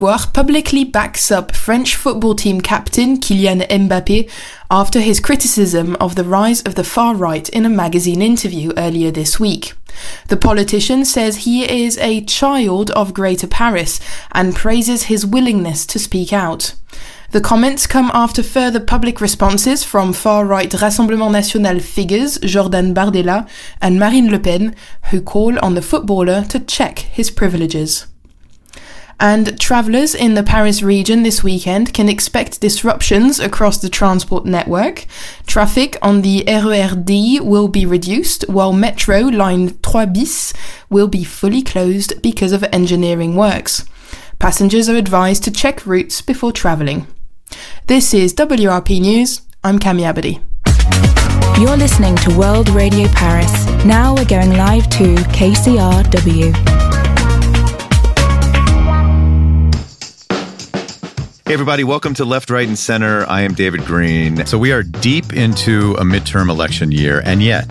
publicly backs up French football team captain Kylian Mbappé after his criticism of the rise of the far right in a magazine interview earlier this week. The politician says he is a child of Greater Paris and praises his willingness to speak out. The comments come after further public responses from far-right Rassemblement National figures Jordan Bardella and Marine Le Pen, who call on the footballer to check his privileges. And travellers in the Paris region this weekend can expect disruptions across the transport network. Traffic on the RER-D will be reduced, while Metro Line 3 bis will be fully closed because of engineering works. Passengers are advised to check routes before travelling. This is WRP News. I'm Cami Abadi. You're listening to World Radio Paris. Now we're going live to KCRW. Hey everybody, welcome to Left, Right, and Center. I am David Green. So we are deep into a midterm election year, and yet,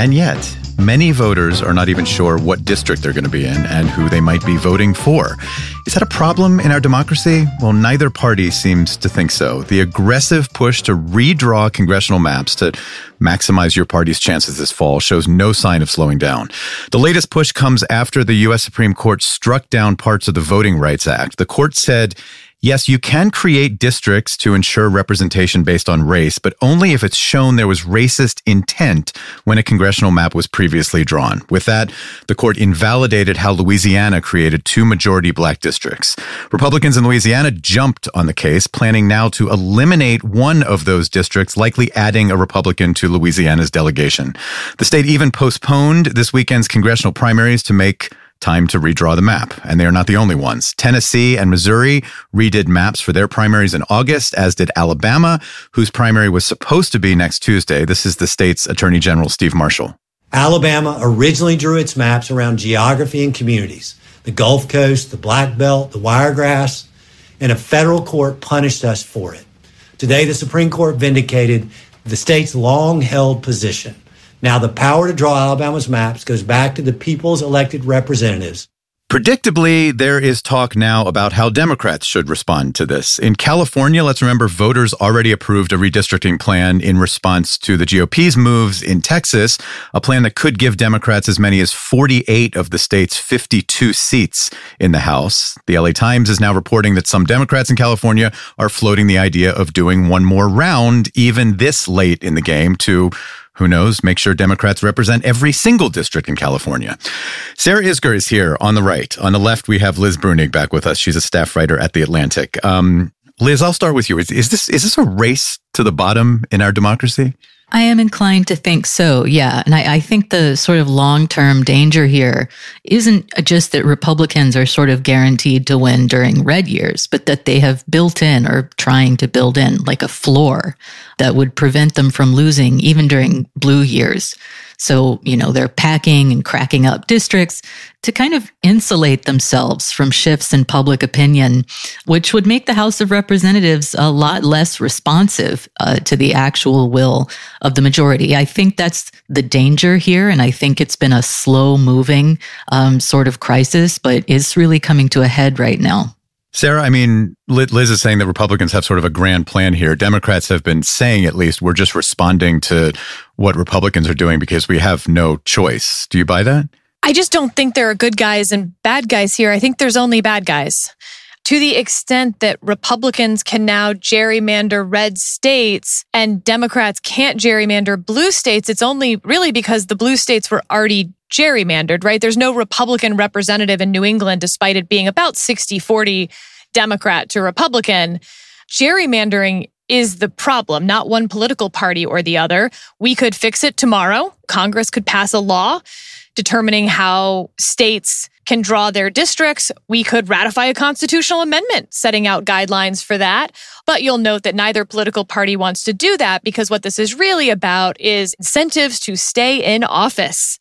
many voters are not even sure what district they're going to be in and who they might be voting for. Is that a problem in our democracy? Well, neither party seems to think so. The aggressive push to redraw congressional maps to maximize your party's chances this fall shows no sign of slowing down. The latest push comes after the U.S. Supreme Court struck down parts of the Voting Rights Act. The court said, yes, you can create districts to ensure representation based on race, but only if it's shown there was racist intent when a congressional map was previously drawn. With that, the court invalidated how Louisiana created 2 majority black districts. Republicans in Louisiana jumped on the case, planning now to eliminate one of those districts, likely adding a Republican to Louisiana's delegation. The state even postponed this weekend's congressional primaries to make time to redraw the map. And they are not the only ones. Tennessee and Missouri redid maps for their primaries in August, as did Alabama, whose primary was supposed to be next Tuesday. This is the state's Attorney General, Steve Marshall. Alabama originally drew its maps around geography and communities, the Gulf Coast, the Black Belt, the Wiregrass, and a federal court punished us for it. Today, the Supreme Court vindicated the state's long-held position. Now, the power to draw Alabama's maps goes back to the people's elected representatives. Predictably, there is talk now about how Democrats should respond to this. In California, let's remember, voters already approved a redistricting plan in response to the GOP's moves in Texas, a plan that could give Democrats as many as 48 of the state's 52 seats in the House. The LA Times is now reporting that some Democrats in California are floating the idea of doing one more round, even this late in the game, to who knows, make sure Democrats represent every single district in California. Sarah Isgur is here on the right. On the left, we have Liz Bruenig back with us. She's a staff writer at The Atlantic. Liz, I'll start with you. Is this a race to the bottom in our democracy? I am inclined to think so, yeah. And I think the sort of long-term danger here isn't just that Republicans are sort of guaranteed to win during red years, but that they have built in or trying to build in like a floor that would prevent them from losing even during blue years. So, they're packing and cracking up districts to kind of insulate themselves from shifts in public opinion, which would make the House of Representatives a lot less responsive to the actual will of the majority. I think that's the danger here, and I think it's been a slow-moving sort of crisis, but it's really coming to a head right now. Sarah, I mean, Liz is saying that Republicans have sort of a grand plan here. Democrats have been saying, at least, we're just responding to what Republicans are doing because we have no choice. Do you buy that? I just don't think there are good guys and bad guys here. I think there's only bad guys. To the extent that Republicans can now gerrymander red states and Democrats can't gerrymander blue states, it's only really because the blue states were already gerrymandered, right? There's no Republican representative in New England, despite it being about 60-40 Democrat to Republican. Gerrymandering is the problem, not one political party or the other. We could fix it tomorrow. Congress could pass a law determining how states can draw their districts. We could ratify a constitutional amendment setting out guidelines for that. But you'll note that neither political party wants to do that because what this is really about is incentives to stay in office.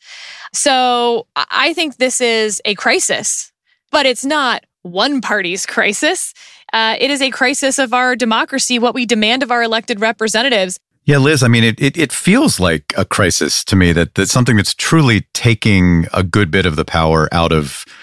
So I think this is a crisis, but it's not one party's crisis. It is a crisis of our democracy, what we demand of our elected representatives. Yeah, Liz, I mean, it feels like a crisis to me, that's something that's truly taking a good bit of the power out of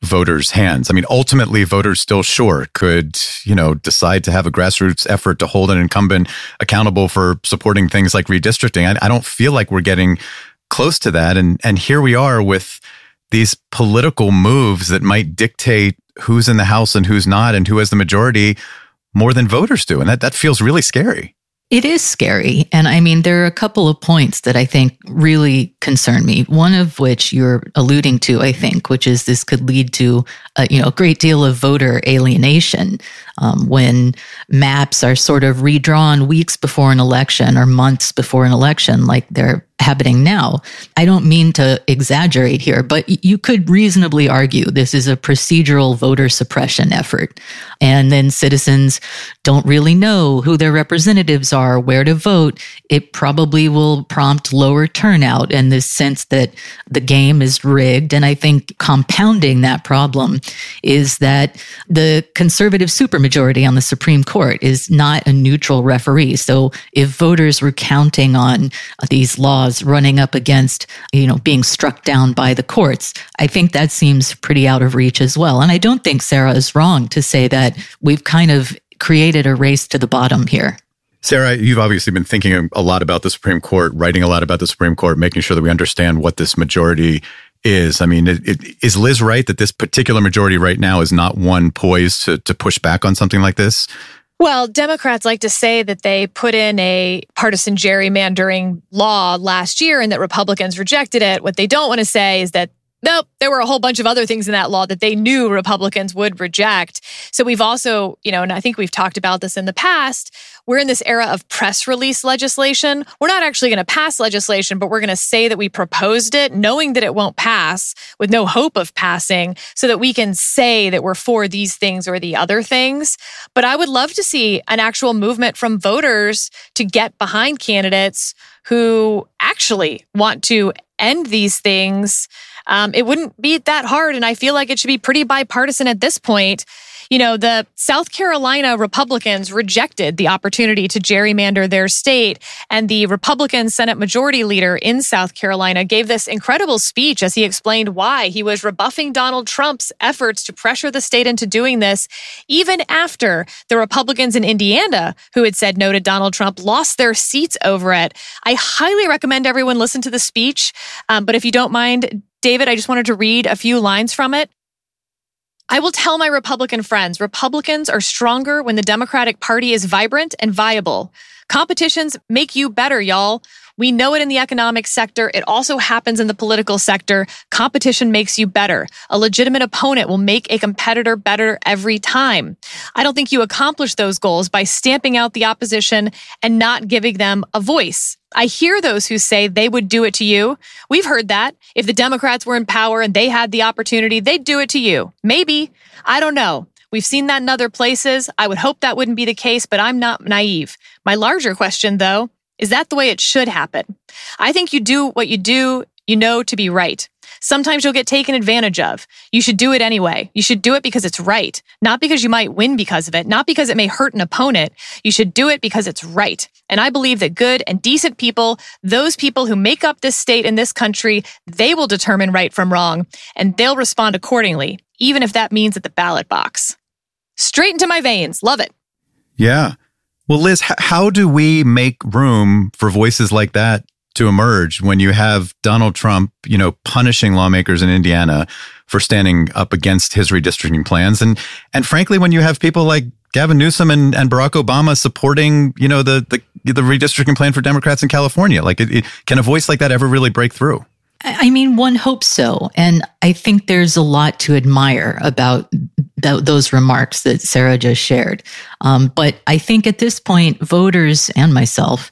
voters' hands. I mean, ultimately, voters still could, decide to have a grassroots effort to hold an incumbent accountable for supporting things like redistricting. I don't feel like we're getting close to that. And here we are with these political moves that might dictate who's in the House and who's not and who has the majority more than voters do. And that feels really scary. It is scary. And I mean, there are a couple of points that I think really concern me. One of which you're alluding to, I think, which is this could lead to a great deal of voter alienation when maps are sort of redrawn weeks before an election or months before an election, like they're happening now. I don't mean to exaggerate here, but you could reasonably argue this is a procedural voter suppression effort. And then citizens don't really know who their representatives are, where to vote. It probably will prompt lower turnout and this sense that the game is rigged. And I think compounding that problem is that the conservative supermajority on the Supreme Court is not a neutral referee. So if voters were counting on these laws running up against, being struck down by the courts, I think that seems pretty out of reach as well. And I don't think Sarah is wrong to say that we've kind of created a race to the bottom here. Sarah, you've obviously been thinking a lot about the Supreme Court, writing a lot about the Supreme Court, making sure that we understand what this majority is. I mean, is Liz right that this particular majority right now is not one poised to push back on something like this? Well, Democrats like to say that they put in a partisan gerrymandering law last year and that Republicans rejected it. What they don't want to say is that, nope, there were a whole bunch of other things in that law that they knew Republicans would reject. So we've also, and I think we've talked about this in the past, we're in this era of press release legislation. We're not actually going to pass legislation, but we're going to say that we proposed it, knowing that it won't pass, with no hope of passing, so that we can say that we're for these things or the other things. But I would love to see an actual movement from voters to get behind candidates who actually want to end these things. It wouldn't be that hard, and I feel like it should be pretty bipartisan at this point. The South Carolina Republicans rejected the opportunity to gerrymander their state, and the Republican Senate Majority Leader in South Carolina gave this incredible speech as he explained why he was rebuffing Donald Trump's efforts to pressure the state into doing this, even after the Republicans in Indiana, who had said no to Donald Trump, lost their seats over it. I highly recommend everyone listen to the speech, but if you don't mind, David, I just wanted to read a few lines from it. I will tell my Republican friends, Republicans are stronger when the Democratic Party is vibrant and viable. Competitions make you better, y'all. We know it in the economic sector. It also happens in the political sector. Competition makes you better. A legitimate opponent will make a competitor better every time. I don't think you accomplish those goals by stamping out the opposition and not giving them a voice. I hear those who say they would do it to you. We've heard that. If the Democrats were in power and they had the opportunity, they'd do it to you. Maybe. I don't know. We've seen that in other places. I would hope that wouldn't be the case, but I'm not naive. My larger question, though, is that the way it should happen? I think you do what you do, to be right. Sometimes you'll get taken advantage of. You should do it anyway. You should do it because it's right, not because you might win because of it, not because it may hurt an opponent. You should do it because it's right. And I believe that good and decent people, those people who make up this state and this country, they will determine right from wrong, and they'll respond accordingly, even if that means at the ballot box. Straight into my veins. Love it. Yeah. Well, Liz, how do we make room for voices like that to emerge when you have Donald Trump, punishing lawmakers in Indiana for standing up against his redistricting plans? And frankly, when you have people like Gavin Newsom and Barack Obama supporting, the redistricting plan for Democrats in California, can a voice like that ever really break through? I mean, one hopes so. And I think there's a lot to admire about those remarks that Sarah just shared. But I think at this point, voters and myself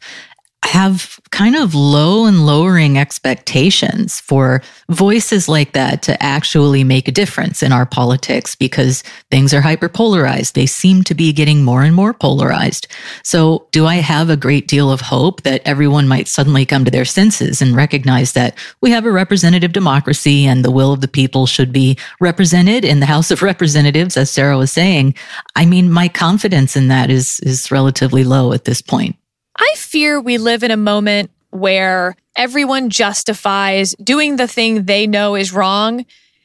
have kind of low and lowering expectations for voices like that to actually make a difference in our politics because things are hyperpolarized. They seem to be getting more and more polarized. So do I have a great deal of hope that everyone might suddenly come to their senses and recognize that we have a representative democracy and the will of the people should be represented in the House of Representatives, as Sarah was saying? I mean, my confidence in that is relatively low at this point. I fear we live in a moment where everyone justifies doing the thing they know is wrong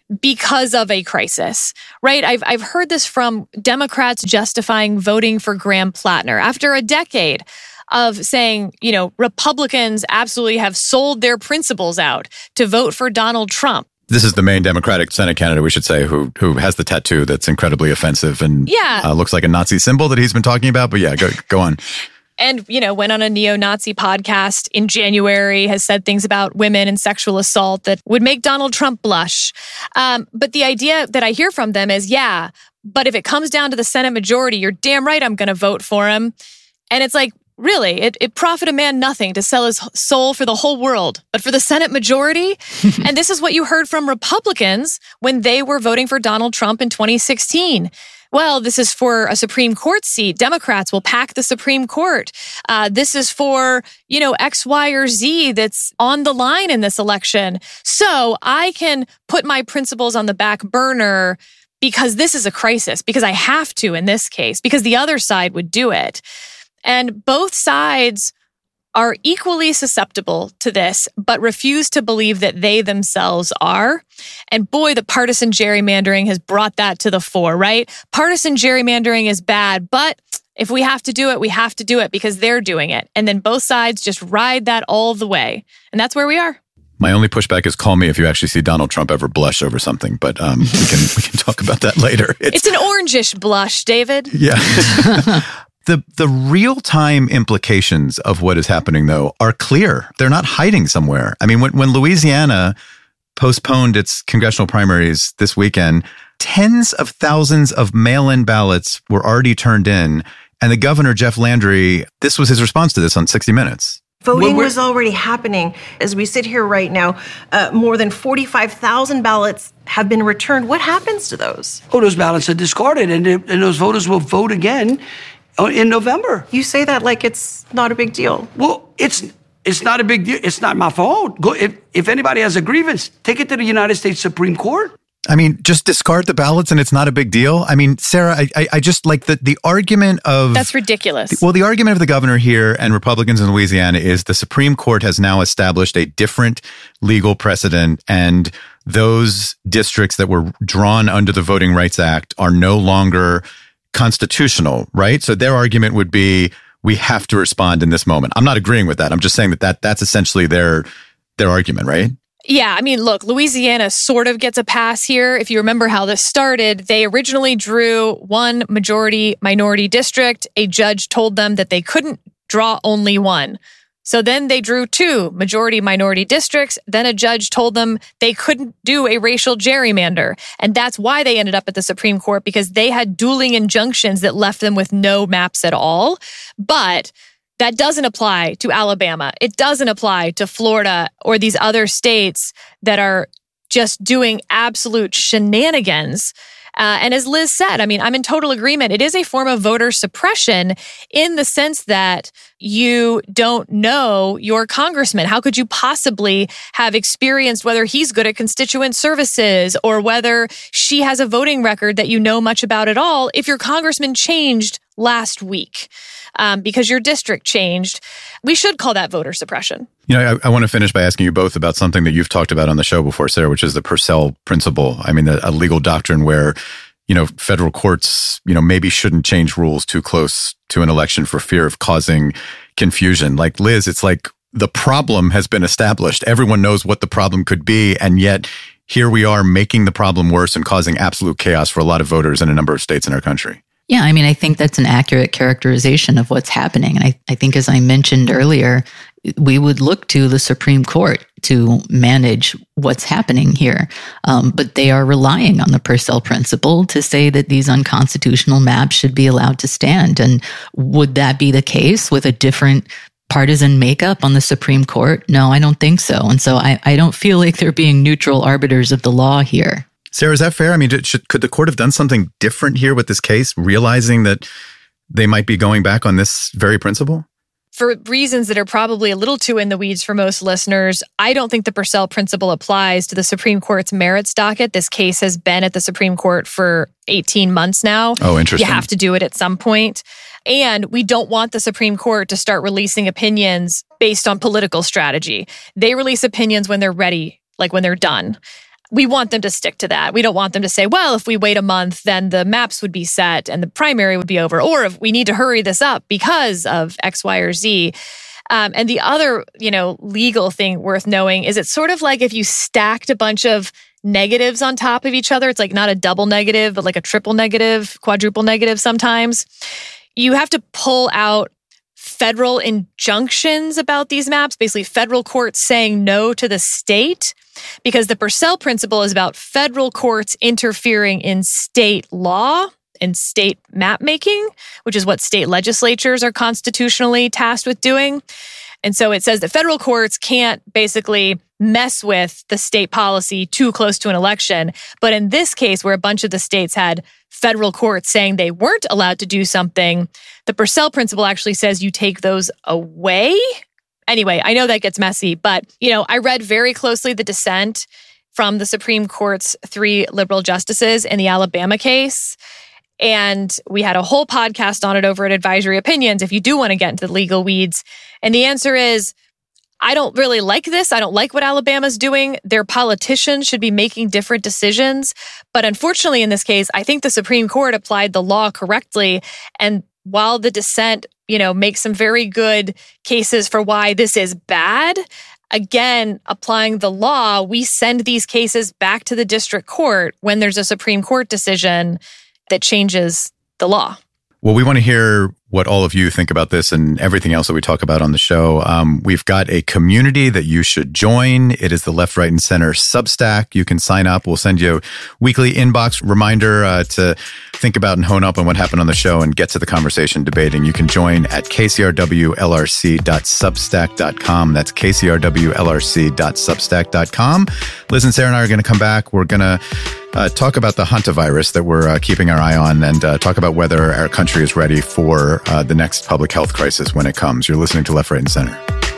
because of a crisis, right? I've heard this from Democrats justifying voting for Graham Plattner after a decade of saying, Republicans absolutely have sold their principles out to vote for Donald Trump. This is the main Democratic Senate candidate, we should say, who has the tattoo that's incredibly offensive and looks like a Nazi symbol that he's been talking about. But go on. And, went on a neo-Nazi podcast in January, has said things about women and sexual assault that would make Donald Trump blush. But the idea that I hear from them is, but if it comes down to the Senate majority, you're damn right I'm going to vote for him. And it's like, really, it profit a man nothing to sell his soul for the whole world, but for the Senate majority? And this is what you heard from Republicans when they were voting for Donald Trump in 2016. Well, this is for a Supreme Court seat. Democrats will pack the Supreme Court. This is for, X, Y, or Z that's on the line in this election. So I can put my principles on the back burner because this is a crisis, because I have to in this case, because the other side would do it. And both sides are equally susceptible to this, but refuse to believe that they themselves are. And boy, the partisan gerrymandering has brought that to the fore, right? Partisan gerrymandering is bad, but if we have to do it, we have to do it because they're doing it. And then both sides just ride that all the way. And that's where we are. My only pushback is call me if you actually see Donald Trump ever blush over something, but we can talk about that later. It's an orangish blush, David. Yeah. The real-time implications of what is happening, though, are clear. They're not hiding somewhere. I mean, when Louisiana postponed its congressional primaries this weekend, tens of thousands of mail-in ballots were already turned in. And the governor, Jeff Landry, this was his response to this on 60 Minutes. Voting was already happening. As we sit here right now, more than 45,000 ballots have been returned. What happens to those? Oh, those ballots are discarded, and those voters will vote again in November. You say that like it's not a big deal. Well, it's not a big deal. It's not my fault. Go if anybody has a grievance, take it to the United States Supreme Court. I mean, just discard the ballots and it's not a big deal. I mean, Sarah, I just like the argument of... That's ridiculous. Well, the argument of the governor here and Republicans in Louisiana is the Supreme Court has now established a different legal precedent, and those districts that were drawn under the Voting Rights Act are no longer constitutional, right? So their argument would be, we have to respond in this moment. I'm not agreeing with that. I'm just saying that's essentially their argument, right? Yeah, I mean, look, Louisiana sort of gets a pass here. If you remember how this started, they originally drew one majority-minority district. A judge told them that they couldn't draw only one. So then they drew two majority-minority districts. Then a judge told them they couldn't do a racial gerrymander. And that's why they ended up at the Supreme Court, because they had dueling injunctions that left them with no maps at all. But that doesn't apply to Alabama. It doesn't apply to Florida or these other states that are just doing absolute shenanigans. And as Liz said, I mean, I'm in total agreement. It is a form of voter suppression in the sense that you don't know your congressman. How could you possibly have experienced whether he's good at constituent services or whether she has a voting record that you know much about at all if your congressman changed last week because your district changed? We should call that voter suppression. I want to finish by asking you both about something that you've talked about on the show before, Sarah, which is the Purcell principle. I mean, a legal doctrine where, federal courts, maybe shouldn't change rules too close to an election for fear of causing confusion. Like Liz, it's like the problem has been established. Everyone knows what the problem could be. And yet here we are making the problem worse and causing absolute chaos for a lot of voters in a number of states in our country. Yeah, I mean, I think that's an accurate characterization of what's happening. And I think, as I mentioned earlier, we would look to the Supreme Court to manage what's happening here. But they are relying on the Purcell principle to say that these unconstitutional maps should be allowed to stand. And would that be the case with a different partisan makeup on the Supreme Court? No, I don't think so. And so I don't feel like they're being neutral arbiters of the law here. Sarah, is that fair? I mean, could the court have done something different here with this case, realizing that they might be going back on this very principle? For reasons that are probably a little too in the weeds for most listeners, I don't think the Purcell principle applies to the Supreme Court's merits docket. This case has been at the Supreme Court for 18 months now. Oh, interesting. You have to do it at some point. And we don't want the Supreme Court to start releasing opinions based on political strategy. They release opinions when they're ready, like when they're done. we want them to stick to that. We don't want them to say, well, if we wait a month, then the maps would be set and the primary would be over, or if we need to hurry this up because of X, Y, or Z. And the other, legal thing worth knowing is it's sort of like if you stacked a bunch of negatives on top of each other. It's like not a double negative, but like a triple negative, quadruple negative sometimes. You have to pull out federal injunctions about these maps, basically federal courts saying no to the state, because the Purcell principle is about federal courts interfering in state law and state map making, which is what state legislatures are constitutionally tasked with doing. And so it says that federal courts can't basically mess with the state policy too close to an election. But in this case, where a bunch of the states had federal courts saying they weren't allowed to do something, the Purcell principle actually says you take those away. Anyway, I know that gets messy, but, I read very closely the dissent from the Supreme Court's 3 liberal justices in the Alabama case. And we had a whole podcast on it over at Advisory Opinions if you do want to get into the legal weeds. And the answer is, I don't really like this. I don't like what Alabama's doing. Their politicians should be making different decisions. But unfortunately, in this case, I think the Supreme Court applied the law correctly. And while the dissent, makes some very good cases for why this is bad, again, applying the law, we send these cases back to the district court when there's a Supreme Court decision that changes the law. Well, we want to hear what all of you think about this and everything else that we talk about on the show. We've got a community that you should join. It is the Left, Right, and Center Substack. You can sign up. We'll send you a weekly inbox reminder to think about and hone up on what happened on the show and get to the conversation debating. You can join at kcrwlrc.substack.com. That's kcrwlrc.substack.com. Liz and Sarah and I are going to come back. We're going to talk about the hantavirus that we're keeping our eye on and talk about whether our country is ready for the next public health crisis when it comes. You're listening to Left, Right, and Center.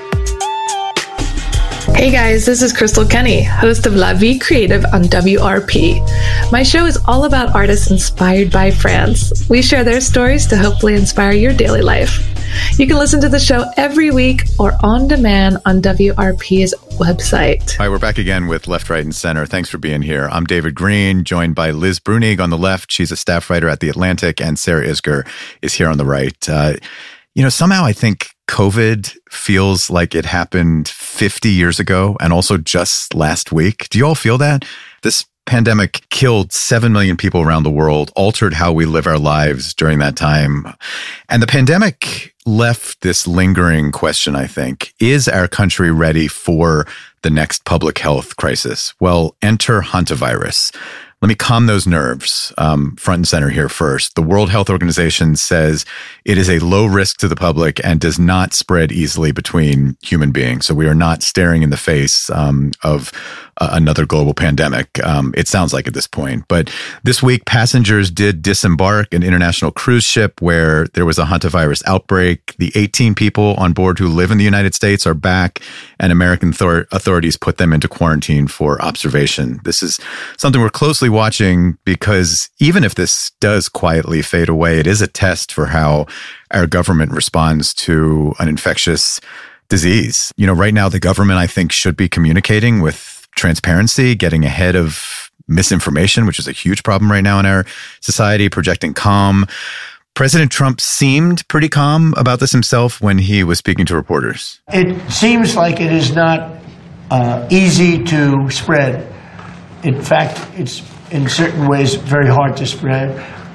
Hey guys, this is Crystal Kenny, host of La Vie Creative on WRP. My show is all about artists inspired by France. We share their stories to hopefully inspire your daily life. You can listen to the show every week or on demand on WRP's website. All right, we're back again with Left, Right, and Center. Thanks for being here. I'm David Green, joined by Liz Bruenig on the left. She's a staff writer at The Atlantic, and Sarah Isgur is here on the right. Somehow I think COVID feels like it happened 50 years ago and also just last week. Do you all feel that? This pandemic killed 7 million people around the world, altered how we live our lives during that time. And the pandemic left this lingering question, I think. Is our country ready for the next public health crisis? Well, enter hantavirus. Let me calm those nerves. Front and center here first. The World Health Organization says it is a low risk to the public and does not spread easily between human beings. So we are not staring in the face of another global pandemic. It sounds like at this point. But this week, passengers did disembark an international cruise ship where there was a hantavirus outbreak. The 18 people on board who live in the United States are back, and American authorities put them into quarantine for observation. This is something we're closely watching because even if this does quietly fade away, it is a test for how our government responds to an infectious disease. Right now, the government, I think, should be communicating with transparency, getting ahead of misinformation, which is a huge problem right now in our society, projecting calm. President Trump seemed pretty calm about this himself when he was speaking to reporters. It seems like it is not easy to spread. In fact, it's in certain ways very hard to spread.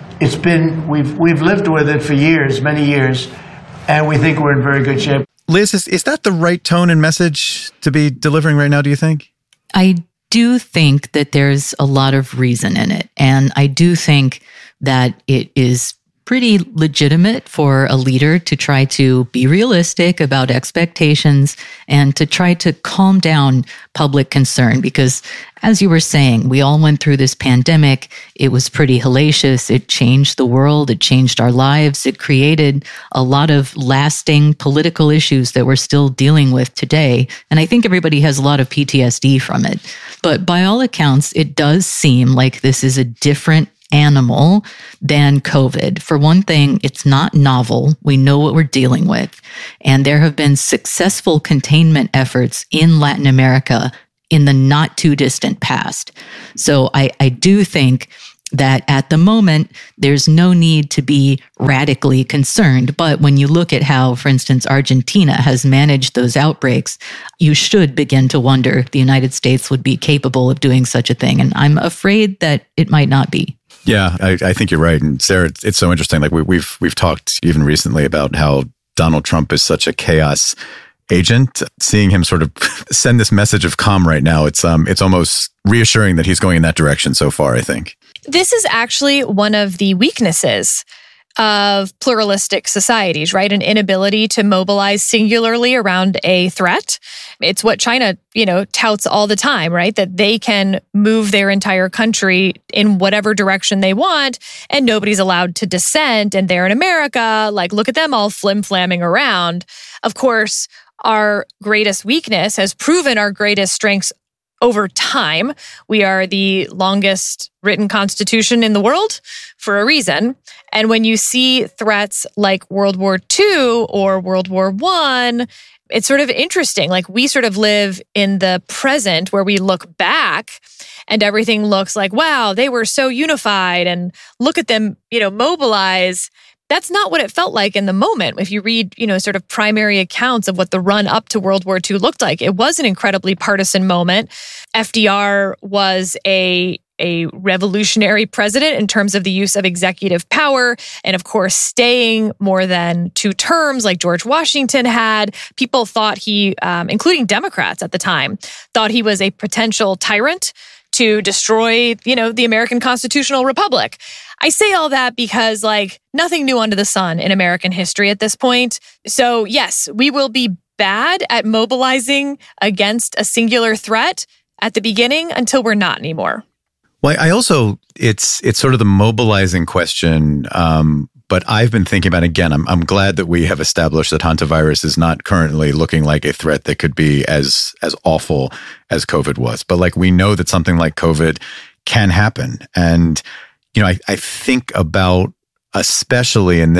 We've lived with it for years, many years, and we think we're in very good shape. Liz, is that the right tone and message to be delivering right now, do you think? I do think that there's a lot of reason in it. And I do think that it is pretty legitimate for a leader to try to be realistic about expectations and to try to calm down public concern. Because as you were saying, we all went through this pandemic. It was pretty hellacious. It changed the world. It changed our lives. It created a lot of lasting political issues that we're still dealing with today. And I think everybody has a lot of PTSD from it. But by all accounts, it does seem like this is a different animal than COVID. For one thing, it's not novel. We know what we're dealing with. And there have been successful containment efforts in Latin America in the not too distant past. So I do think that at the moment, there's no need to be radically concerned. But when you look at how, for instance, Argentina has managed those outbreaks, you should begin to wonder if the United States would be capable of doing such a thing. And I'm afraid that it might not be. Yeah, I think you're right. And Sarah, it's so interesting. Like we've talked even recently about how Donald Trump is such a chaos agent. Seeing him sort of send this message of calm right now, it's almost reassuring that he's going in that direction so far, I think. This is actually one of the weaknesses of pluralistic societies, right? An inability to mobilize singularly around a threat. It's what China, touts all the time, right? That they can move their entire country in whatever direction they want and nobody's allowed to dissent. And they're in America, like, look at them all flim-flamming around. Of course, our greatest weakness has proven our greatest strengths over time. We are the longest written constitution in the world for a reason. And when you see threats like World War II or World War I, it's sort of interesting. Like, we sort of live in the present where we look back and everything looks like, wow, they were so unified and look at them, mobilize. That's not what it felt like in the moment. If you read, sort of primary accounts of what the run up to World War II looked like, it was an incredibly partisan moment. FDR was a revolutionary president in terms of the use of executive power. And of course, staying more than 2 terms like George Washington had. People thought he, including Democrats at the time, thought he was a potential tyrant to destroy, the American constitutional republic. I say all that because, nothing new under the sun in American history at this point. So yes, we will be bad at mobilizing against a singular threat at the beginning until we're not anymore. Well, I also, it's sort of the mobilizing question, but I've been thinking about, again, I'm glad that we have established that hantavirus is not currently looking like a threat that could be as awful as COVID was. But we know that something like COVID can happen. And, I think about, especially in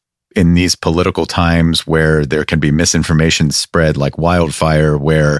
these political times where there can be misinformation spread like wildfire, where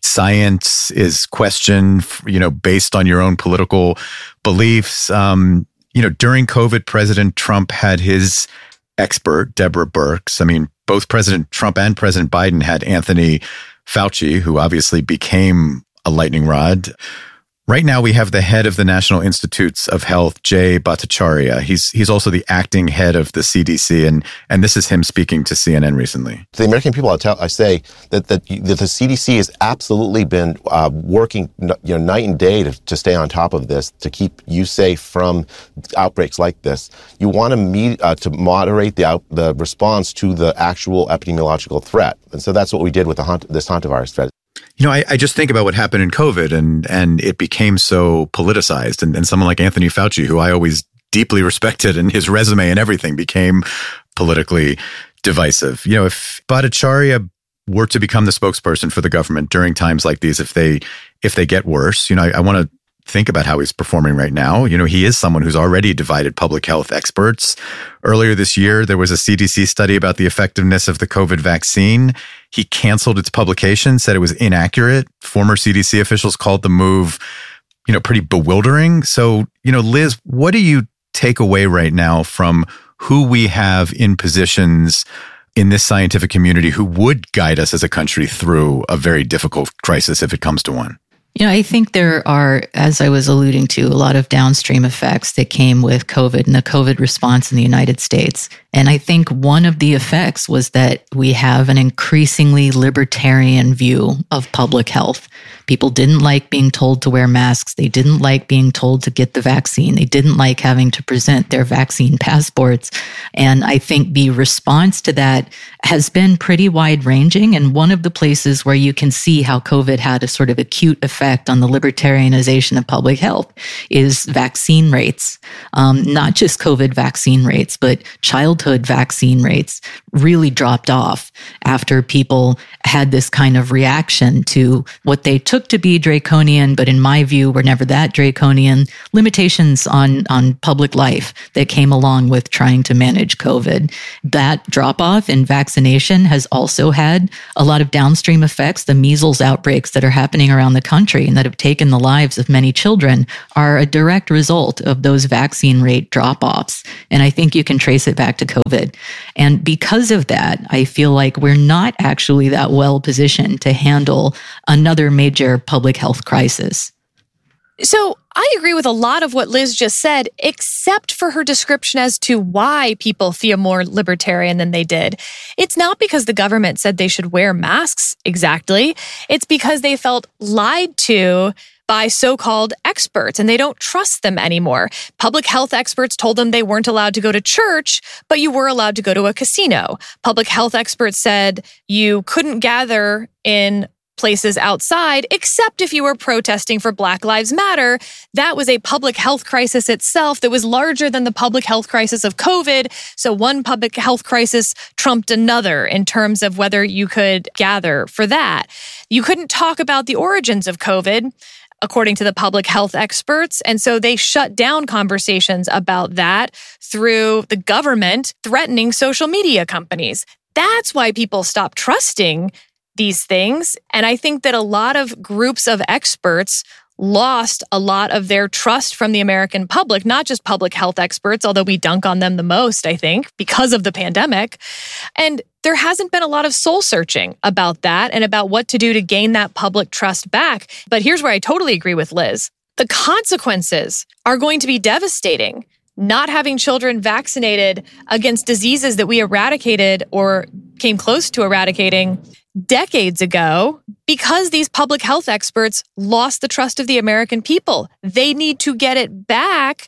science is questioned, based on your own political beliefs. During COVID, President Trump had his expert, Deborah Birx. Both President Trump and President Biden had Anthony Fauci, who obviously became a lightning rod. Right now, we have the head of the National Institutes of Health, Jay Bhattacharya. He's also the acting head of the CDC, and this is him speaking to CNN recently. To the American people, I say that the CDC has absolutely been working night and day to stay on top of this, to keep you safe from outbreaks like this. You want to moderate the response to the actual epidemiological threat, and so that's what we did with this hantavirus threat. I just think about what happened in COVID and it became so politicized. And someone like Anthony Fauci, who I always deeply respected, and his resume and everything became politically divisive. If Bhattacharya were to become the spokesperson for the government during times like these, if they get worse, I want to think about how he's performing right now. He is someone who's already divided public health experts. Earlier this year, there was a CDC study about the effectiveness of the COVID vaccine. He canceled its publication, said it was inaccurate. Former CDC officials called the move, pretty bewildering. So, Liz, what do you take away right now from who we have in positions in this scientific community who would guide us as a country through a very difficult crisis if it comes to one? I think there are, as I was alluding to, a lot of downstream effects that came with COVID and the COVID response in the United States. And I think one of the effects was that we have an increasingly libertarian view of public health. People didn't like being told to wear masks. They didn't like being told to get the vaccine. They didn't like having to present their vaccine passports. And I think the response to that has been pretty wide-ranging. And one of the places where you can see how COVID had a sort of acute effect on the libertarianization of public health is vaccine rates. Not just COVID vaccine rates, but child childhood vaccine rates really dropped off after people had this kind of reaction to what they took to be draconian, but in my view were never that draconian, limitations on public life that came along with trying to manage COVID. That drop off in vaccination has also had a lot of downstream effects. The measles outbreaks that are happening around the country and that have taken the lives of many children are a direct result of those vaccine rate drop-offs. And I think you can trace it back to COVID. And because of that, I feel like we're not actually that well positioned to handle another major public health crisis. So I agree with a lot of what Liz just said, except for her description as to why people feel more libertarian than they did. It's not because the government said they should wear masks exactly. It's because they felt lied to by so-called experts, and they don't trust them anymore. Public health experts told them they weren't allowed to go to church, but you were allowed to go to a casino. Public health experts said you couldn't gather in places outside, except if you were protesting for Black Lives Matter. That was a public health crisis itself that was larger than the public health crisis of COVID. So one public health crisis trumped another in terms of whether you could gather for that. You couldn't talk about the origins of COVID, according to the public health experts. And so they shut down conversations about that through the government threatening social media companies. That's why people stopped trusting these things. And I think that a lot of groups of experts lost a lot of their trust from the American public, not just public health experts, although we dunk on them the most, I think, because of the pandemic. And there hasn't been a lot of soul searching about that and about what to do to gain that public trust back. But here's where I totally agree with Liz. The consequences are going to be devastating. Not having children vaccinated against diseases that we eradicated or came close to eradicating decades ago because these public health experts lost the trust of the American people. They need to get it back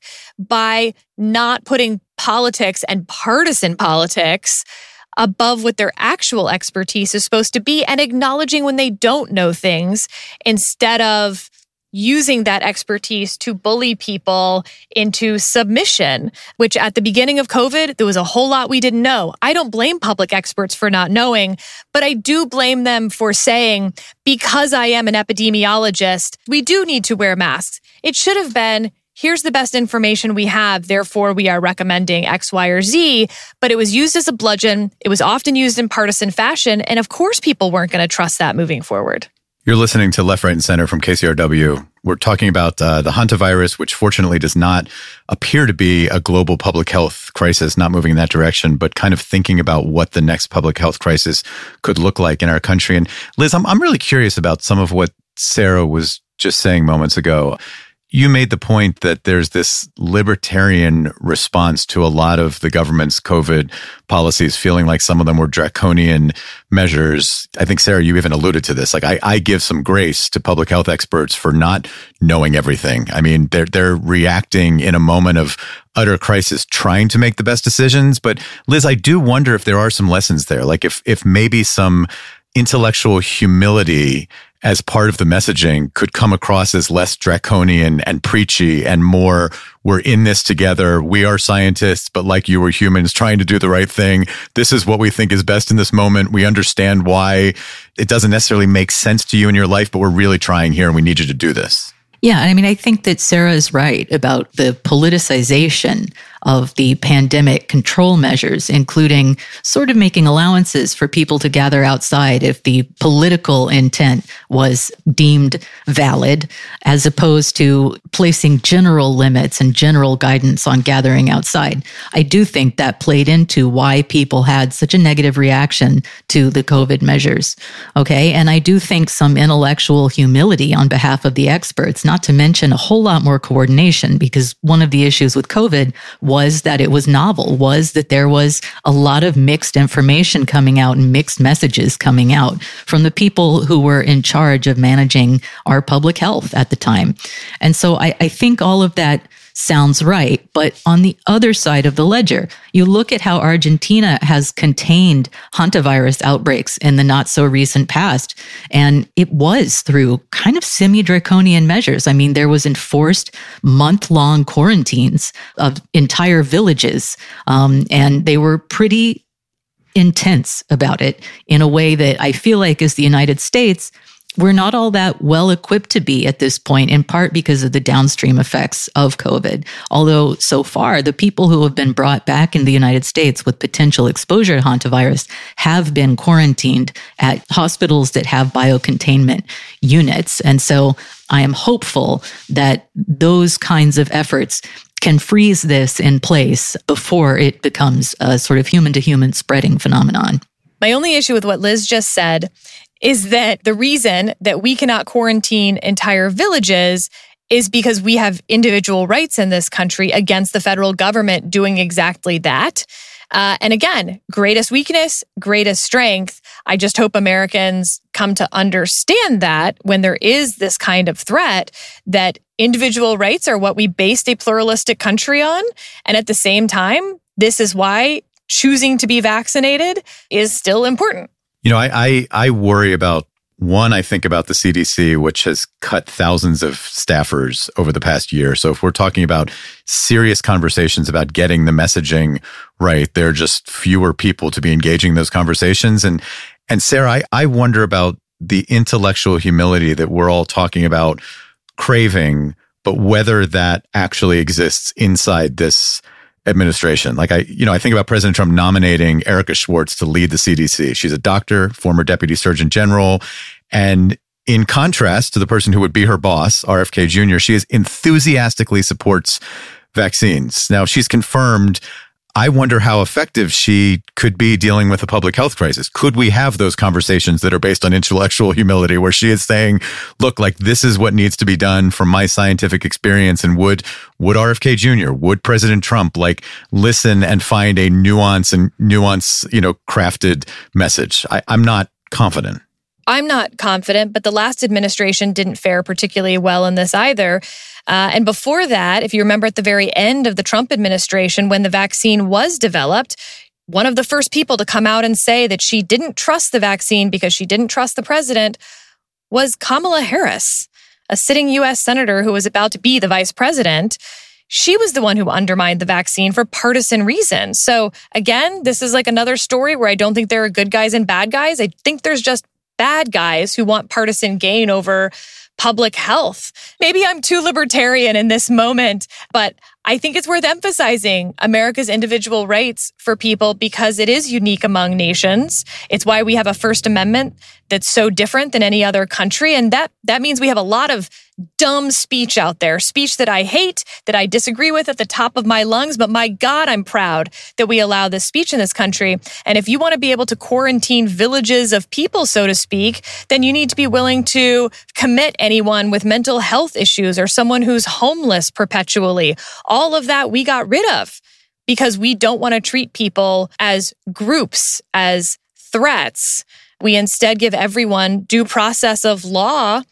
by not putting politics and partisan politics above what their actual expertise is supposed to be and acknowledging when they don't know things instead of using that expertise to bully people into submission, which at the beginning of COVID, there was a whole lot we didn't know. I don't blame public experts for not knowing, but I do blame them for saying, because I am an epidemiologist, we do need to wear masks. It should have been, here's the best information we have, therefore we are recommending X, Y, or Z, but it was used as a bludgeon. It was often used in partisan fashion, and of course people weren't going to trust that moving forward. You're listening to Left, Right, and Center from KCRW. We're talking about the hantavirus, which fortunately does not appear to be a global public health crisis, not moving in that direction, but kind of thinking about what the next public health crisis could look like in our country. And Liz, I'm really curious about some of what Sarah was just saying moments ago. You made the point that there's this libertarian response to a lot of the government's COVID policies, feeling like some of them were draconian measures. I think, Sarah, you even alluded to this. Like, I give some grace to public health experts for not knowing everything. I mean, they're reacting in a moment of utter crisis, trying to make the best decisions. But Liz, I do wonder if there are some lessons there. Like if maybe some intellectual humility as part of the messaging could come across as less draconian and preachy and more, we're in this together. We are scientists, but like you, we're humans trying to do the right thing. This is what we think is best in this moment. We understand why it doesn't necessarily make sense to you in your life, but we're really trying here and we need you to do this. Yeah, I mean, I think that Sarah is right about the politicization of the pandemic control measures, including sort of making allowances for people to gather outside if the political intent was deemed valid, as opposed to placing general limits and general guidance on gathering outside. I do think that played into why people had such a negative reaction to the COVID measures. Okay. And I do think some intellectual humility on behalf of the experts, not to mention a whole lot more coordination, because one of the issues with COVID was that it was novel, was that there was a lot of mixed information coming out and mixed messages coming out from the people who were in charge of managing our public health at the time. And so I think all of that sounds right. But on the other side of the ledger, you look at how Argentina has contained hantavirus outbreaks in the not so recent past. And it was through kind of semi-draconian measures. I mean, there was enforced month-long quarantines of entire villages. And they were pretty intense about it in a way that I feel like as the United States, we're not all that well equipped to be at this point, in part because of the downstream effects of COVID. Although so far, the people who have been brought back in the United States with potential exposure to hantavirus have been quarantined at hospitals that have biocontainment units. And so I am hopeful that those kinds of efforts can freeze this in place before it becomes a sort of human-to-human spreading phenomenon. My only issue with what Liz just said is that the reason that we cannot quarantine entire villages is because we have individual rights in this country against the federal government doing exactly that. And again, greatest weakness, greatest strength. I just hope Americans come to understand that when there is this kind of threat, that individual rights are what we based a pluralistic country on. And at the same time, this is why choosing to be vaccinated is still important. You know, I worry about, one, I think about the CDC, which has cut thousands of staffers over the past year. So if we're talking about serious conversations about getting the messaging right, there are just fewer people to be engaging those conversations. And Sarah, I wonder about the intellectual humility that we're all talking about craving, but whether that actually exists inside this administration. Like I think about President Trump nominating Erica Schwartz to lead the CDC. She's a doctor, former deputy surgeon general. And in contrast to the person who would be her boss, RFK Jr., she enthusiastically supports vaccines. Now, she's confirmed. I wonder how effective she could be dealing with a public health crisis. Could we have those conversations that are based on intellectual humility where she is saying, look, like this is what needs to be done from my scientific experience, and would RFK Jr., would President Trump like listen and find a nuance, crafted message? I'm not confident. I'm not confident, but the last administration didn't fare particularly well in this either. And before that, if you remember at the very end of the Trump administration, when the vaccine was developed, one of the first people to come out and say that she didn't trust the vaccine because she didn't trust the president was Kamala Harris, a sitting U.S. senator who was about to be the vice president. She was the one who undermined the vaccine for partisan reasons. So again, this is like another story where I don't think there are good guys and bad guys. I think there's just bad guys who want partisan gain over public health. Maybe I'm too libertarian in this moment, but I think it's worth emphasizing America's individual rights for people because it is unique among nations. It's why we have a First Amendment that's so different than any other country. And that means we have a lot of dumb speech out there, speech that I hate, that I disagree with at the top of my lungs. But my God, I'm proud that we allow this speech in this country. And if you want to be able to quarantine villages of people, so to speak, then you need to be willing to commit anyone with mental health issues or someone who's homeless perpetually. All of that we got rid of because we don't want to treat people as groups, as threats. We instead give everyone due process of law.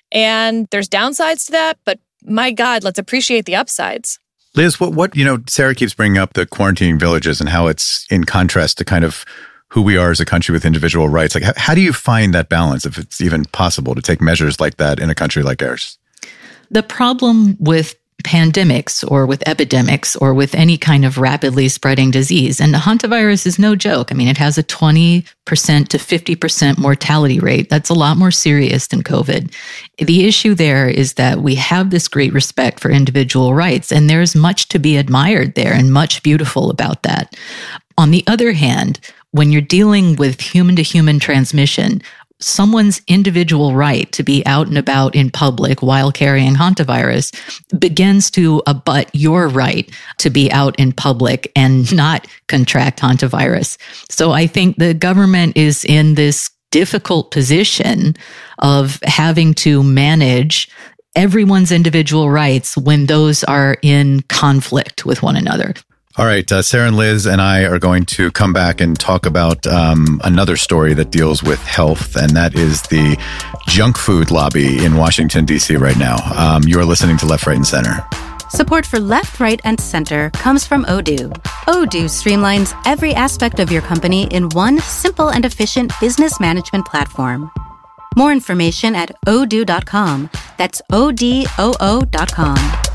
And there's downsides to that, but my God, let's appreciate the upsides. Liz, what Sarah keeps bringing up the quarantining villages and how it's in contrast to kind of who we are as a country with individual rights. Like, how do you find that balance, if it's even possible to take measures like that in a country like ours? The problem with pandemics or with epidemics or with any kind of rapidly spreading disease, and the hantavirus is no joke. I mean, it has a 20% to 50% mortality rate. That's a lot more serious than COVID. The issue there is that we have this great respect for individual rights, and there's much to be admired there and much beautiful about that. On the other hand, when you're dealing with human-to-human transmission, someone's individual right to be out and about in public while carrying hantavirus begins to abut your right to be out in public and not contract hantavirus. So I think the government is in this difficult position of having to manage everyone's individual rights when those are in conflict with one another. All right, Sarah and Liz and I are going to come back and talk about another story that deals with health, and that is the junk food lobby in Washington, D.C. right now. You are listening to Left, Right, and Center. Support for Left, Right, and Center comes from Odoo. Odoo streamlines every aspect of your company in one simple and efficient business management platform. More information at odoo.com. That's ODOO.com.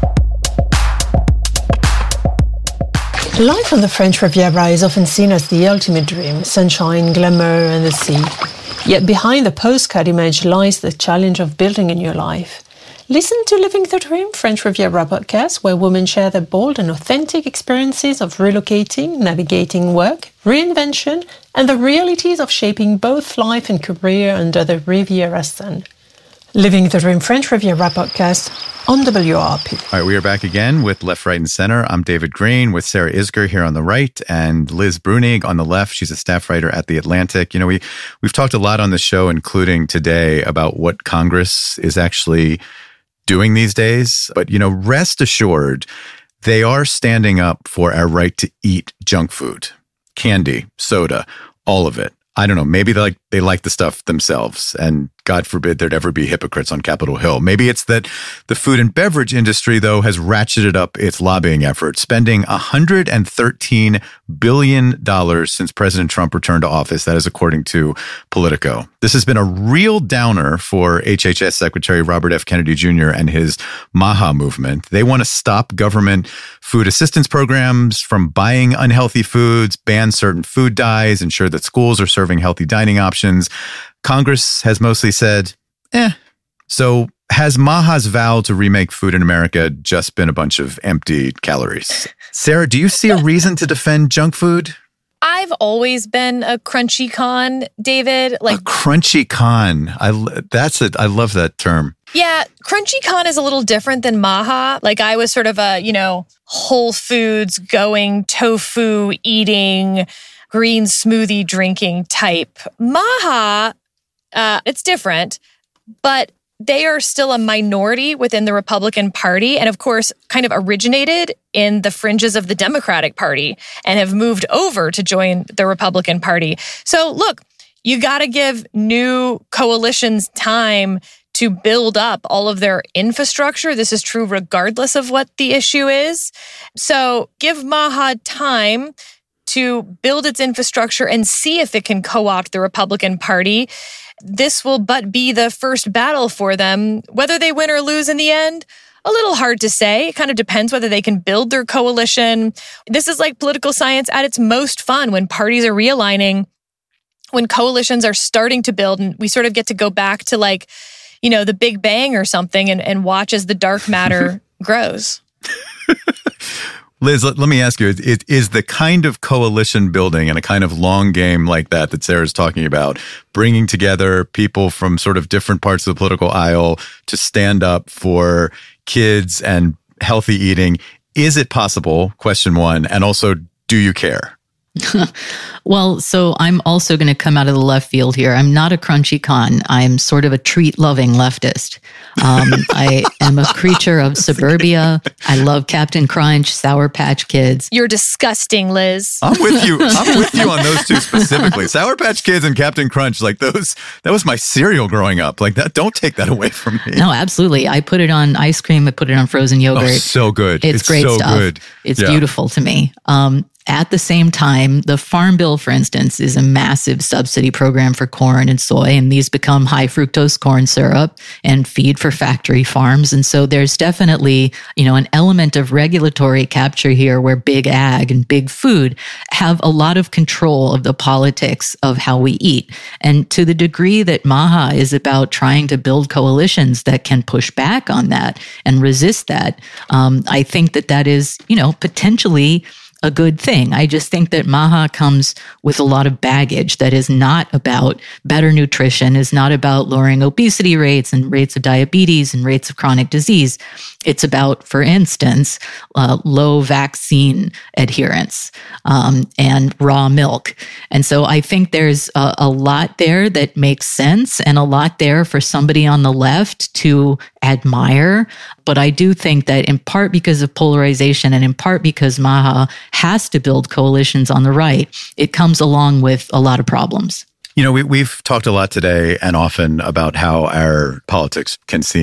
Life on the French Riviera is often seen as the ultimate dream, sunshine, glamour, and the sea. Yet behind the postcard image lies the challenge of building a new life. Listen to Living the Dream French Riviera podcast, where women share their bold and authentic experiences of relocating, navigating work, reinvention, and the realities of shaping both life and career under the Riviera sun. Living the Dream French Riviera podcast on WRP. All right, we are back again with Left, Right, and Center. I'm David Green with Sarah Isgur here on the right and Liz Brunig on the left. She's a staff writer at The Atlantic. You know, we've talked a lot on the show, including today, about what Congress is actually doing these days. But, you know, rest assured, they are standing up for our right to eat junk food, candy, soda, all of it. I don't know. Maybe they like the stuff themselves, and God forbid there'd ever be hypocrites on Capitol Hill. Maybe it's that the food and beverage industry, though, has ratcheted up its lobbying efforts, spending $113 billion since President Trump returned to office. That is according to Politico. This has been a real downer for HHS Secretary Robert F. Kennedy Jr. and his MAHA movement. They want to stop government food assistance programs from buying unhealthy foods, ban certain food dyes, ensure that schools are serving healthy dining options. Congress has mostly said, So has MAHA's vow to remake food in America just been a bunch of empty calories? Sarah, do you see a reason to defend junk food? I've always been a crunchy con, David. A crunchy con. I love that term. Yeah, crunchy con is a little different than MAHA. I was sort of a, Whole Foods going, tofu eating, green smoothie drinking type. MAHA, it's different, but they are still a minority within the Republican Party and, of course, kind of originated in the fringes of the Democratic Party and have moved over to join the Republican Party. So, look, you got to give new coalitions time to build up all of their infrastructure. This is true regardless of what the issue is. So give MAHA time to build its infrastructure and see if it can co-opt the Republican Party. This will but be the first battle for them. Whether they win or lose in the end, a little hard to say. It kind of depends whether they can build their coalition. This is like political science at its most fun, when parties are realigning, when coalitions are starting to build, and we sort of get to go back to the Big Bang or something and watch as the dark matter grows. Liz, let me ask you, is the kind of coalition building and a kind of long game like that Sarah's talking about, bringing together people from sort of different parts of the political aisle to stand up for kids and healthy eating, is it possible? Question one. And also, do you care? Well, so I'm also going to come out of the left field here. I'm not a crunchy con. I'm sort of a treat-loving leftist. I am a creature of suburbia. I love Captain Crunch, Sour Patch Kids. You're disgusting, Liz. I'm with you. I'm with you on those two specifically. Sour Patch Kids and Captain Crunch, those, that was my cereal growing up. That, don't take that away from me. No, absolutely. I put it on ice cream. I put it on frozen yogurt. Oh, so good. It's great so stuff. Good. It's beautiful to me. At the same time, the Farm Bill, for instance, is a massive subsidy program for corn and soy, and these become high fructose corn syrup and feed for factory farms. And so there's definitely, an element of regulatory capture here where big ag and big food have a lot of control of the politics of how we eat. And to the degree that MAHA is about trying to build coalitions that can push back on that and resist that, I think that is, potentially a good thing. I just think that MAHA comes with a lot of baggage that is not about better nutrition, is not about lowering obesity rates and rates of diabetes and rates of chronic disease. It's about, for instance, low vaccine adherence and raw milk. And so I think there's a lot there that makes sense and a lot there for somebody on the left to admire. But I do think that in part because of polarization and in part because MAHA has to build coalitions on the right, it comes along with a lot of problems. We've talked a lot today and often about how our politics can seem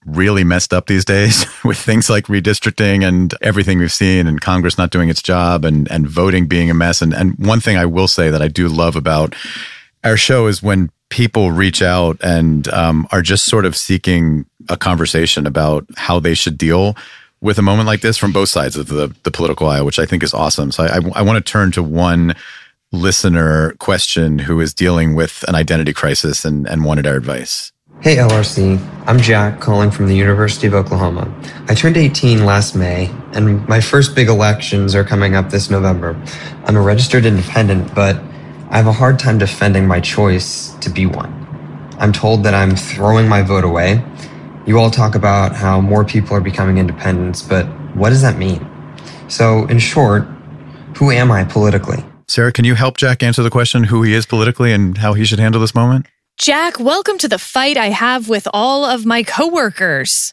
really messed up these days with things like redistricting and everything we've seen, and Congress not doing its job, and voting being a mess. And one thing I will say that I do love about our show is when people reach out and are just sort of seeking a conversation about how they should deal with a moment like this from both sides of the political aisle, which I think is awesome. So I want to turn to one listener question who is dealing with an identity crisis and wanted our advice. Hey LRC, I'm Jack calling from the University of Oklahoma. I turned 18 last May, and my first big elections are coming up this November. I'm a registered independent, but I have a hard time defending my choice to be one. I'm told that I'm throwing my vote away. You all talk about how more people are becoming independents, but what does that mean? So, in short, who am I politically? Sarah, can you help Jack answer the question who he is politically and how he should handle this moment? Jack, welcome to the fight I have with all of my coworkers.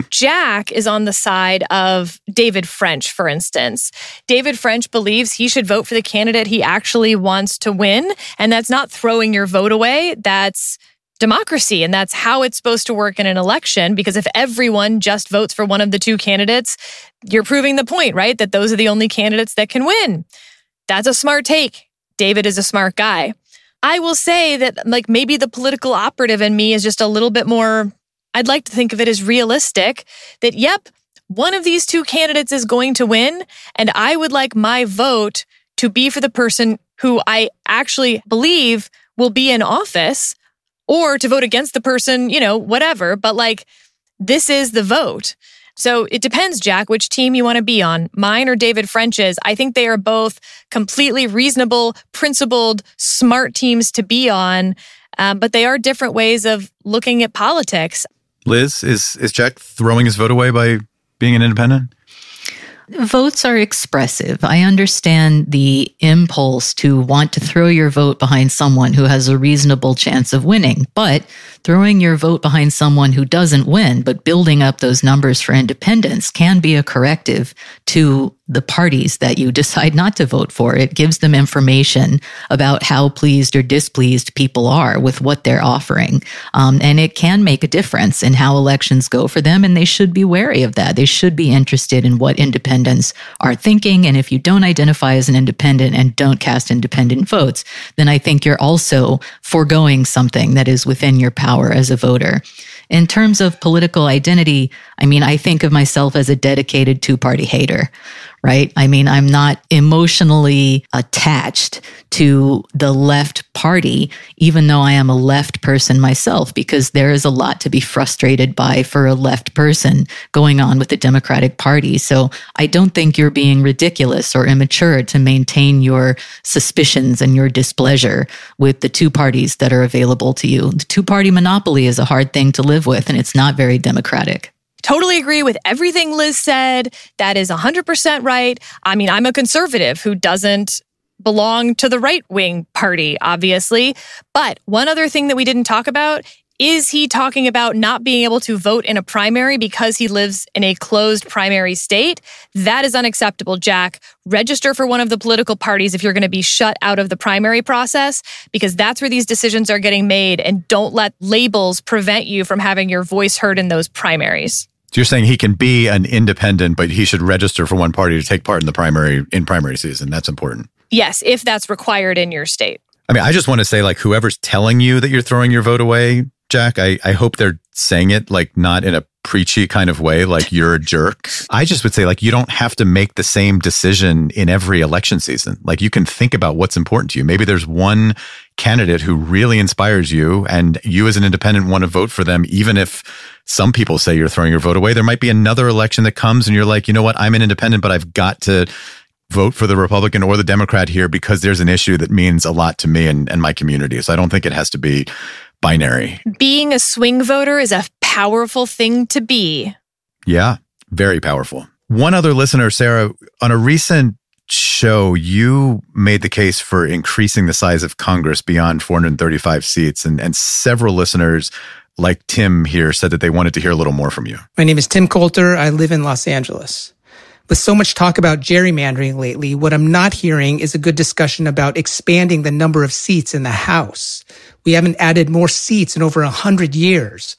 Jack is on the side of David French, for instance. David French believes he should vote for the candidate he actually wants to win, and that's not throwing your vote away. That's democracy, and that's how it's supposed to work in an election, because if everyone just votes for one of the two candidates, you're proving the point, right? That those are the only candidates that can win. That's a smart take. David is a smart guy. I will say that maybe the political operative in me is just a little bit more, I'd like to think of it as realistic, that yep, one of these two candidates is going to win, and I would like my vote to be for the person who I actually believe will be in office, or to vote against the person, whatever. But this is the vote. So it depends, Jack, which team you want to be on, mine or David French's. I think they are both completely reasonable, principled, smart teams to be on, but they are different ways of looking at politics. Liz, is Jack throwing his vote away by being an independent? Votes are expressive. I understand the impulse to want to throw your vote behind someone who has a reasonable chance of winning, but throwing your vote behind someone who doesn't win, but building up those numbers for independence can be a corrective to the parties that you decide not to vote for. It gives them information about how pleased or displeased people are with what they're offering. And it can make a difference in how elections go for them, and they should be wary of that. They should be interested in what independents are thinking. And if you don't identify as an independent and don't cast independent votes, then I think you're also foregoing something that is within your power as a voter. In terms of political identity, I think of myself as a dedicated two-party hater, right? I'm not emotionally attached to the left party, even though I am a left person myself, because there is a lot to be frustrated by for a left person going on with the Democratic Party. So I don't think you're being ridiculous or immature to maintain your suspicions and your displeasure with the two parties that are available to you. The two-party monopoly is a hard thing to live with, and it's not very democratic. Totally agree with everything Liz said. That is 100% right. I'm a conservative who doesn't belong to the right-wing party, obviously. But one other thing that we didn't talk about is he talking about not being able to vote in a primary because he lives in a closed primary state. That is unacceptable, Jack. Register for one of the political parties if you're going to be shut out of the primary process, because that's where these decisions are getting made, and don't let labels prevent you from having your voice heard in those primaries. So you're saying he can be an independent, but he should register for one party to take part in the primary season. That's important. Yes, if that's required in your state. I just want to say, whoever's telling you that you're throwing your vote away, Jack, I hope they're saying it not in a preachy kind of way, you're a jerk. I just would say you don't have to make the same decision in every election season. You can think about what's important to you. Maybe there's one candidate who really inspires you, and you as an independent want to vote for them, even if some people say you're throwing your vote away. There might be another election that comes and you're like, you know what, I'm an independent, but I've got to vote for the Republican or the Democrat here because there's an issue that means a lot to me and my community. So I don't think it has to be binary. Being a swing voter is a powerful thing to be. Yeah, very powerful. One other listener, Sarah, on a recent show, you made the case for increasing the size of Congress beyond 435 seats, and several listeners like Tim here said that they wanted to hear a little more from you. My name is Tim Coulter. I live in Los Angeles. With so much talk about gerrymandering lately, what I'm not hearing is a good discussion about expanding the number of seats in the House. We haven't added more seats in over 100 years.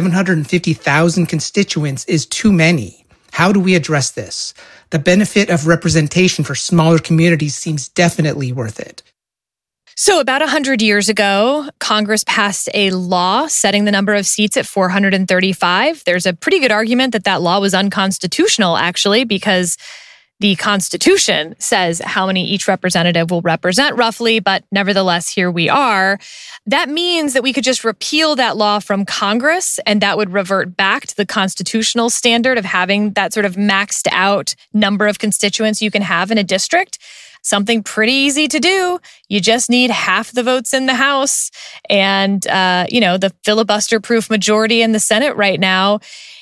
750,000 constituents is too many. How do we address this? The benefit of representation for smaller communities seems definitely worth it. So about 100 years ago, Congress passed a law setting the number of seats at 435. There's a pretty good argument that that law was unconstitutional, actually, because the Constitution says how many each representative will represent roughly, but nevertheless, here we are. That means that we could just repeal that law from Congress, and that would revert back to the constitutional standard of having that sort of maxed out number of constituents you can have in a district. Something pretty easy to do. You just need half the votes in the House and, the filibuster-proof majority in the Senate right now.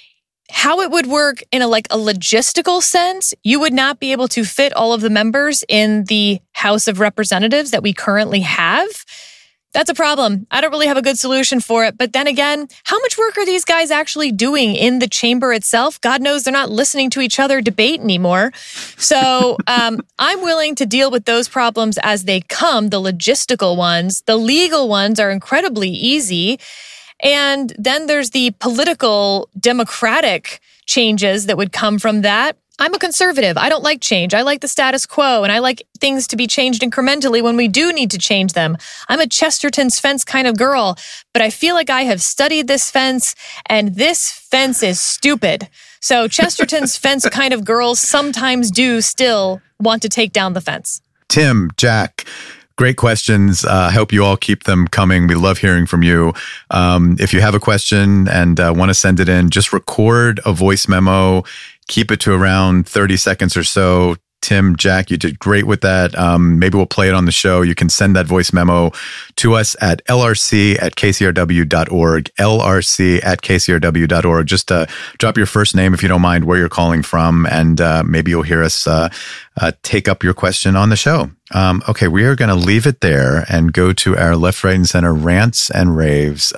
How it would work in a logistical sense, you would not be able to fit all of the members in the House of Representatives that we currently have. That's a problem. I don't really have a good solution for it. But then again, how much work are these guys actually doing in the chamber itself? God knows they're not listening to each other debate anymore. So I'm willing to deal with those problems as they come, the logistical ones. The legal ones are incredibly easy. And then there's the political, democratic changes that would come from that. I'm a conservative. I don't like change. I like the status quo, and I like things to be changed incrementally when we do need to change them. I'm a Chesterton's fence kind of girl, but I feel like I have studied this fence, and this fence is stupid. So Chesterton's fence kind of girls sometimes do still want to take down the fence. Tim, Jack, great questions. I hope you all keep them coming. We love hearing from you. If you have a question and want to send it in, just record a voice memo. Keep it to around 30 seconds or so. Tim, Jack, you did great with that. Maybe we'll play it on the show. You can send that voice memo to us at lrc@kcrw.org, lrc@kcrw.org. Just drop your first name, if you don't mind, where you're calling from, and maybe you'll hear us take up your question on the show. Okay, we are going to leave it there and go to our left, right, and center rants and raves.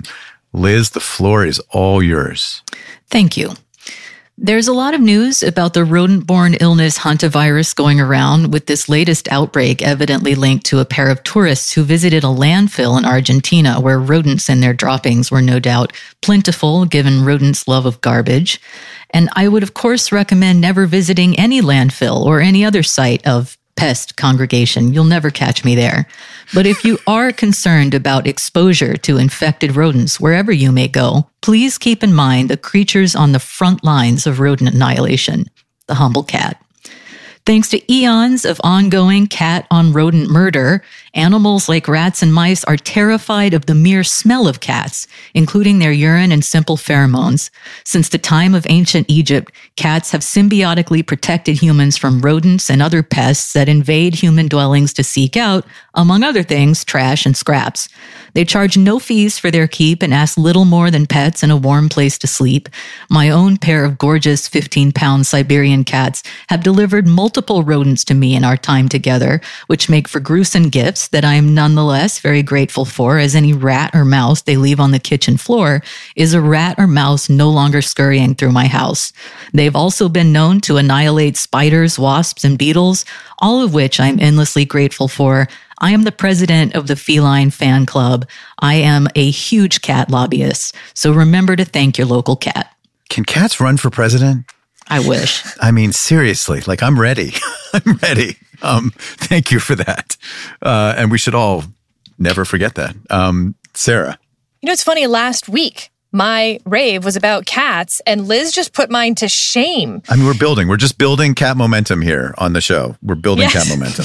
Liz, the floor is all yours. Thank you. There's a lot of news about the rodent-borne illness hantavirus going around, with this latest outbreak evidently linked to a pair of tourists who visited a landfill in Argentina where rodents and their droppings were no doubt plentiful, given rodents' love of garbage. And I would, of course, recommend never visiting any landfill or any other site of pest congregation. You'll never catch me there. But if you are concerned about exposure to infected rodents wherever you may go, please keep in mind the creatures on the front lines of rodent annihilation, the humble cat. Thanks to eons of ongoing cat-on-rodent murder, animals like rats and mice are terrified of the mere smell of cats, including their urine and simple pheromones. Since the time of ancient Egypt, cats have symbiotically protected humans from rodents and other pests that invade human dwellings to seek out, among other things, trash and scraps. They charge no fees for their keep and ask little more than pets and a warm place to sleep. My own pair of gorgeous 15-pound Siberian cats have delivered multiple rodents to me in our time together, which make for gruesome gifts that I am nonetheless very grateful for, as any rat or mouse they leave on the kitchen floor is a rat or mouse no longer scurrying through my house. They've also been known to annihilate spiders, wasps, and beetles, all of which I'm endlessly grateful for. I am the president of the Feline Fan Club. I am a huge cat lobbyist, so remember to thank your local cat. Can cats run for president? I wish. I mean, seriously, I'm ready. I'm ready. Thank you for that. And we should all never forget that. Sarah. It's funny, last week, my rave was about cats, and Liz just put mine to shame. I mean, we're just building cat momentum here on the show. We're building cat momentum.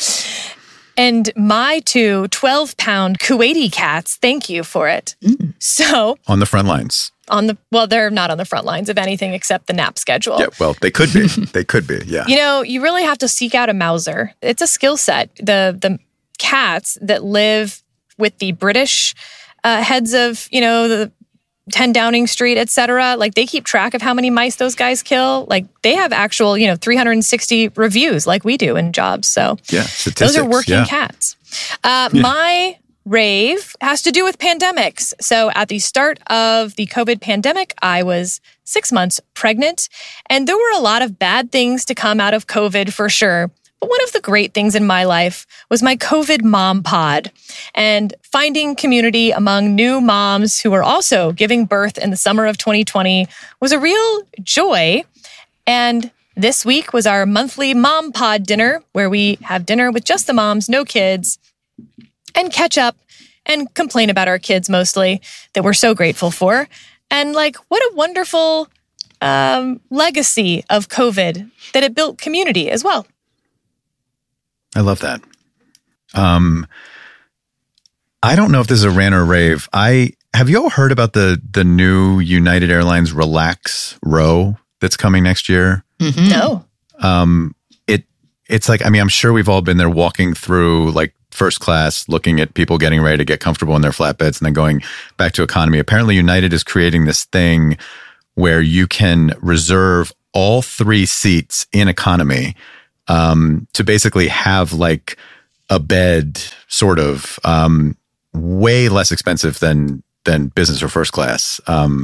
And my two 12-pound Kuwaiti cats, thank you for it. So on the front lines. They're not on the front lines of anything except the nap schedule. Yeah, well, they could be. They could be, yeah. You really have to seek out a Mauser. It's a skill set. The cats that live with the British heads of, the 10 Downing Street, et cetera, they keep track of how many mice those guys kill. They have actual, 360 reviews like we do in jobs. So yeah, those are working cats. My rave has to do with pandemics. So at the start of the COVID pandemic, I was 6 months pregnant, and there were a lot of bad things to come out of COVID for sure. But one of the great things in my life was my COVID mom pod, and finding community among new moms who were also giving birth in the summer of 2020 was a real joy. And this week was our monthly mom pod dinner, where we have dinner with just the moms, no kids, and catch up and complain about our kids mostly that we're so grateful for. And like, what a wonderful legacy of COVID that it built community as well. I love that. I don't know if this is a rant or a rave. Have you all heard about the new United Airlines Relax row that's coming next year? Mm-hmm. No. It's like, I mean, I'm sure we've all been there walking through like first class, looking at people getting ready to get comfortable in their flatbeds and then going back to economy. Apparently United is creating this thing where you can reserve all 3 seats in economy to basically have like a bed sort of way less expensive than business or first class.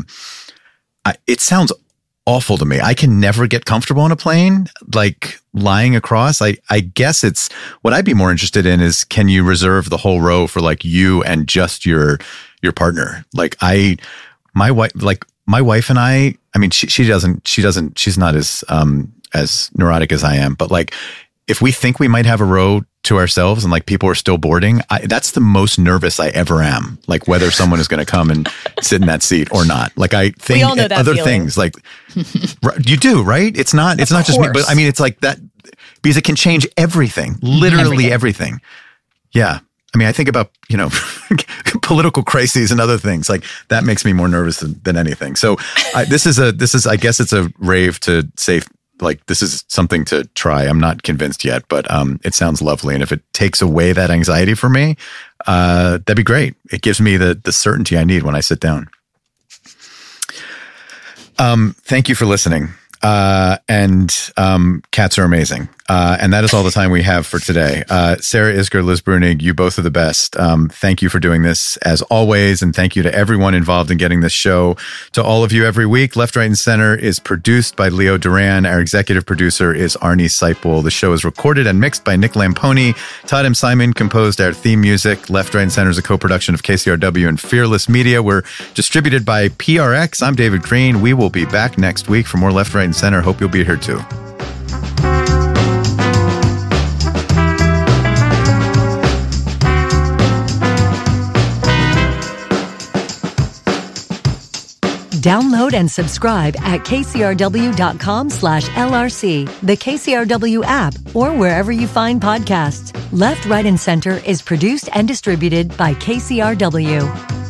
It sounds awful to me. I can never get comfortable on a plane, like lying across. I guess it's what I'd be more interested in is, can you reserve the whole row for like you and just your partner? Like my wife and I mean, she's not as neurotic as I am, but like if we think we might have a row to ourselves and like people are still boarding, that's the most nervous I ever am. Like whether someone is going to come and sit in that seat or not. Like I think other things like you do, right? It's not just me, but I mean, it's like that because it can change everything, literally everything. Yeah. I mean, I think about, political crises and other things like that makes me more nervous than anything. So I guess it's a rave to say, like, this is something to try. I'm not convinced yet, but it sounds lovely. And if it takes away that anxiety for me, that'd be great. It gives me the certainty I need when I sit down. Thank you for listening. And cats are amazing. And that is all the time we have for today. Sarah Isgur, Liz Brunig, you both are the best. Thank you for doing this as always. And thank you to everyone involved in getting this show to all of you every week. Left, Right, and Center is produced by Leo Duran. Our executive producer is Arnie Seipel. The show is recorded and mixed by Nick Lamponi. Todd M. Simon composed our theme music. Left, Right, and Center is a co-production of KCRW and Fearless Media. We're distributed by PRX. I'm David Green. We will be back next week for more Left, Right, and Center. Hope you'll be here too. Download and subscribe at kcrw.com/LRC, the KCRW app, or wherever you find podcasts. Left, Right, and Center is produced and distributed by KCRW.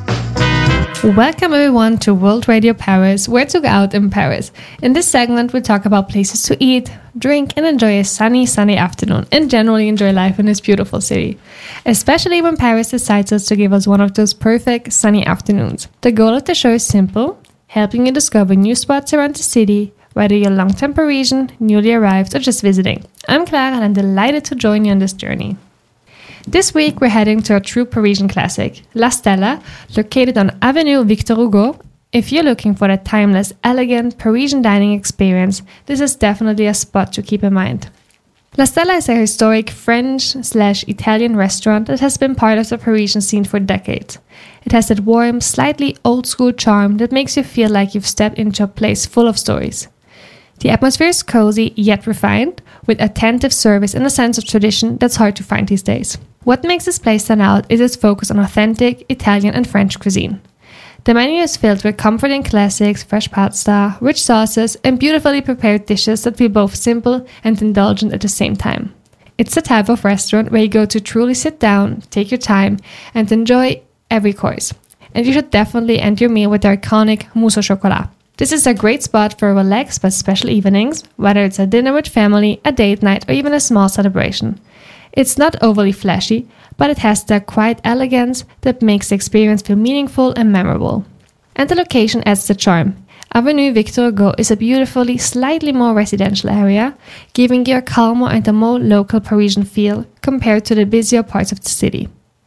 Welcome everyone to World Radio Paris, where to go out in Paris. In this segment, we talk about places to eat, drink, and enjoy a sunny afternoon, and generally enjoy life in this beautiful city. Especially when Paris decides to give us one of those perfect sunny afternoons. The goal of the show is simple: helping you discover new spots around the city, whether you're a long-time Parisian, newly arrived, or just visiting. I'm Clara, and I'm delighted to join you on this journey. This week, we're heading to a true Parisian classic, La Stella, located on Avenue Victor Hugo. If you're looking for a timeless, elegant Parisian dining experience, this is definitely a spot to keep in mind. La Stella is a historic French/Italian restaurant that has been part of the Parisian scene for decades. It has that warm, slightly old-school charm that makes you feel like you've stepped into a place full of stories. The atmosphere is cozy yet refined, with attentive service and a sense of tradition that's hard to find these days. What makes this place stand out is its focus on authentic Italian and French cuisine. The menu is filled with comforting classics, fresh pasta, rich sauces, and beautifully prepared dishes that feel both simple and indulgent at the same time. It's the type of restaurant where you go to truly sit down, take your time, and enjoy every course. And you should definitely end your meal with the iconic mousse au chocolat. This is a great spot for relaxed but special evenings, whether it's a dinner with family, a date night, or even a small celebration. It's not overly flashy, but it has that quiet elegance that makes the experience feel meaningful and memorable. And the location adds the charm. Avenue Victor Hugo is a beautifully, slightly more residential area, giving you a calmer and a more local Parisian feel compared to the busier parts of the city.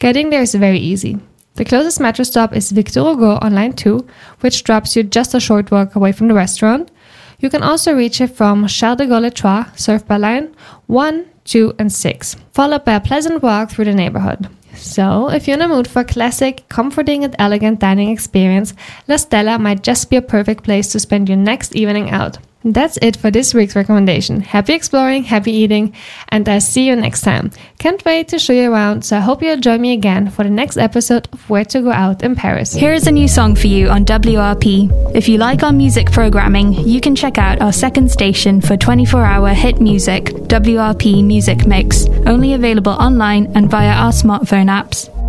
Getting there is very easy. The closest metro stop is Victor Hugo on line 2, which drops you just a short walk away from the restaurant. You can also reach it from Charles de Gaulle-Étroit, served by line 1, 2, and 6, followed by a pleasant walk through the neighborhood. So, if you're in the mood for a classic, comforting and elegant dining experience, La Stella might just be a perfect place to spend your next evening out. That's it for this week's recommendation. Happy exploring, happy eating, and I'll see you next time. Can't wait to show you around, so I hope you'll join me again for the next episode of Where to Go Out in Paris. Here is a new song for you on WRP. If you like our music programming, you can check out our second station for 24-hour hit music, WRP Music Mix, only available online and via our smartphone apps.